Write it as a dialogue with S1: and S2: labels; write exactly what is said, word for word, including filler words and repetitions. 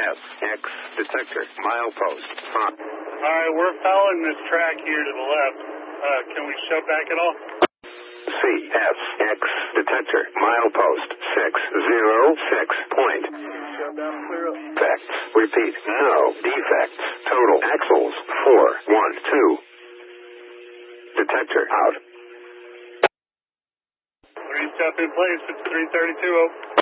S1: S X detector milepost. Huh.
S2: All right, we're following this track here to the left. Uh, can we shove back at all?
S1: C S X detector milepost six zero six point.
S2: Shove down and clear up.
S1: Defects. Repeat. No defects. Total axles four one two. Detector out.
S2: Three step in place. It's three thirty-two.